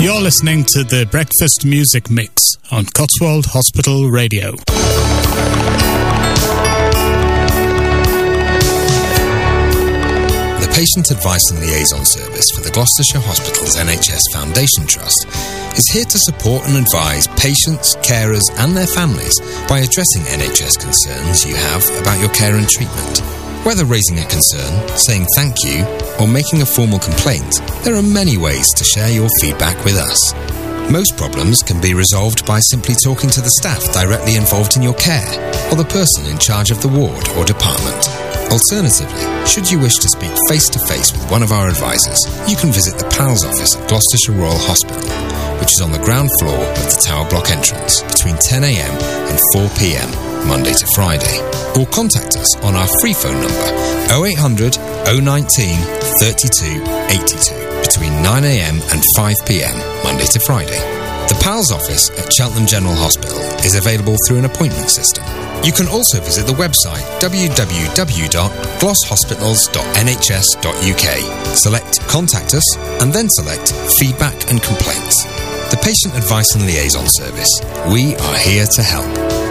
You're listening to the Breakfast Music Mix on Cotswold Hospital Radio. The Patient Advice and Liaison Service for the Gloucestershire Hospitals NHS Foundation Trust is here to support and advise patients, carers and their families by addressing NHS concerns you have about your care and treatment. Whether raising a concern, saying thank you, or making a formal complaint, there are many ways to share your feedback with us. Most problems can be resolved by simply talking to the staff directly involved in your care, or the person in charge of the ward or department. Alternatively, should you wish to speak face-to-face with one of our advisors, you can visit the PALS office at Gloucestershire Royal Hospital, which is on the ground floor of the Tower Block entrance between 10 a.m. and 4 p.m. Monday to Friday. Or contact us on our free phone number 0800 019 32 82 between 9 a.m. and 5 p.m. Monday to Friday. The PALS office at Cheltenham General Hospital is available through an appointment system. You can also visit the website www.glosshospitals.nhs.uk. Select Contact Us and then select Feedback and Complaints. The Patient Advice and Liaison Service. We are here to help.